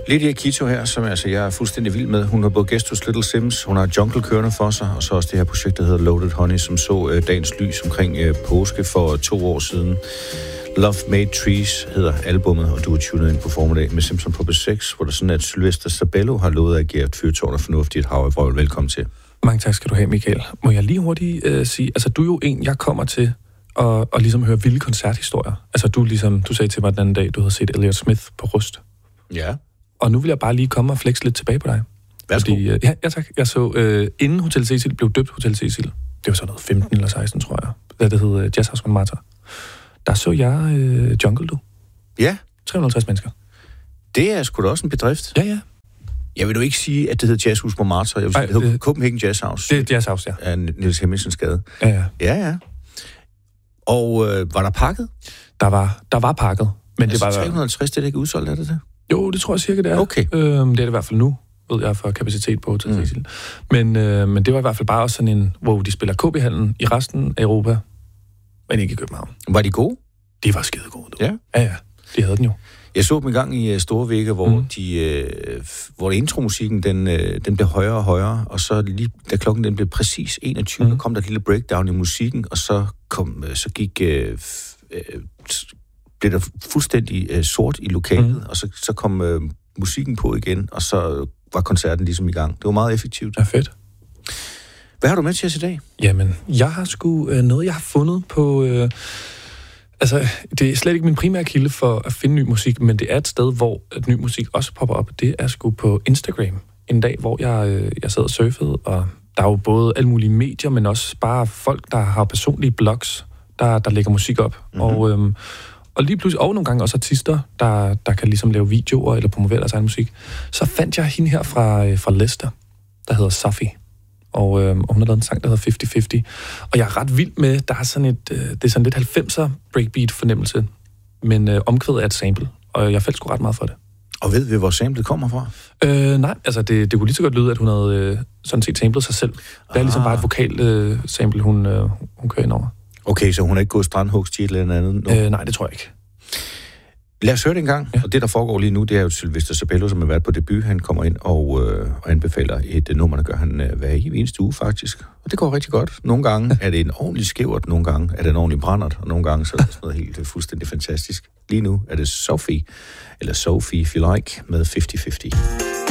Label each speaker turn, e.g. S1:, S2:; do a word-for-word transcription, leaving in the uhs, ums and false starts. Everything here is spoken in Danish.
S1: Lydia Kito her, som altså, jeg er fuldstændig vild med. Hun har både gæst hos Little Sims, hun har Jungle kørende for sig, og så også det her projekt, der hedder Loaded Honey, som så øh, dagens lys omkring øh, påske for to år siden. Love Made Trees hedder albummet, og du er tunet ind på formiddag med Simpson på B seks, hvor der sådan er, at Sylvester Sabello har lovet at give et fyrtårn og fornuftigt hav. Velkommen til.
S2: Mange tak skal du have, Michael. Må jeg lige hurtigt øh, sige, altså du er jo en, jeg kommer til at, at ligesom høre vilde koncerthistorier. Altså du ligesom, du sagde til mig den anden dag, du havde set Elliot Smith på Rust.
S1: Ja.
S2: Og nu vil jeg bare lige komme og flexe lidt tilbage på dig.
S1: Værsgo.
S2: Fordi, øh, ja, ja tak. Jeg så, øh, inden Hotel Cecil blev døbt Hotel Cecil, det var sådan noget femten eller seksten, tror jeg, da det hed øh, Jazz House Montmartre, der så jeg øh, Jungle, du.
S1: Ja.
S2: tre hundrede og halvtreds mennesker.
S1: Det er sgu da også en bedrift.
S2: Ja, ja.
S1: Jeg vil jo ikke sige, at det hedder Jazzhus på Montmartre. Jeg vil sige, det hedder Copenhagen Jazz House.
S2: Det er Jazz House, ja.
S1: Af Niels Hemmelsens Gade.
S2: Ja, ja.
S1: Ja, ja. Og øh, var der pakket?
S2: Der var, der var pakket. Men
S1: altså,
S2: det var
S1: tre hundrede og halvtreds, det er da ikke udsolgt, er det det?
S2: Jo, det tror jeg cirka, det er.
S1: Okay.
S2: Øhm, det er det i hvert fald nu, ved jeg, for kapacitet på Hotel Cecil. Mm. Men, øh, men det var i hvert fald bare også sådan en, hvor de spiller K B-hallen i resten af Europa, men ikke i København.
S1: Var de gode?
S2: De var skide gode, du.
S1: Ja?
S2: Ja, ja. De havde den jo.
S1: Jeg så dem i gang i uh, Store Vægge, hvor, mm. de, uh, hvor intromusikken, den, uh, den blev højere og højere, og så lige, da klokken den blev præcis enogtyve, mm. kom der et lille breakdown i musikken, og så, kom, uh, så gik... Uh, uh, blev der fuldstændig uh, sort i lokalet, mm. og så, så kom uh, musikken på igen, og så var koncerten ligesom i gang. Det var meget effektivt.
S2: Ja, fedt.
S1: Hvad har du med til os i dag?
S2: Jamen, jeg har sgu uh, noget, jeg har fundet på... Uh, altså, det er slet ikke min primære kilde for at finde ny musik, men det er et sted, hvor ny musik også popper op. Det er sgu på Instagram. En dag, hvor jeg, uh, jeg sad og surfede, og der er jo både alle mulige medier, men også bare folk, der har personlige blogs, der, der lægger musik op. Mm-hmm. Og... Um, Og lige pludselig, og nogle gange også artister, der, der kan ligesom lave videoer eller promovere deres egen musik. Så fandt jeg hende her fra, fra Leicester, der hedder Safi. Og, øh, og hun har lavet en sang, der hedder halvtreds halvtreds. Og jeg er ret vild med, der er sådan et, øh, det er sådan lidt halvfemser breakbeat-fornemmelse, men øh, omkvædet er et sample. Og jeg faldt sgu ret meget for det.
S1: Og ved vi, hvor samlet kommer fra?
S2: Øh, nej, altså det, det kunne lige så godt lyde, at hun havde øh, sådan set samlet sig selv. Det er ah. ligesom bare et vokal-sample, øh, hun, øh, hun kører ind over.
S1: Okay, så hun er ikke gået strandhugst til et eller andet?
S2: Øh, nej, det tror jeg ikke.
S1: Lad os høre det en gang. Ja. Og det, der foregår lige nu, det er jo Sylvester Sabello, som har været på debut. Han kommer ind og, øh, og anbefaler et nummer, der gør han øh, hver eneste uge, faktisk. Og det går rigtig godt. Nogle gange er det en ordentlig skævert, nogle gange er det en ordentlig brændert, og nogle gange så er det sådan noget helt fuldstændig fantastisk. Lige nu er det Sophie, eller Sophie, if you like, med halvtreds halvtreds.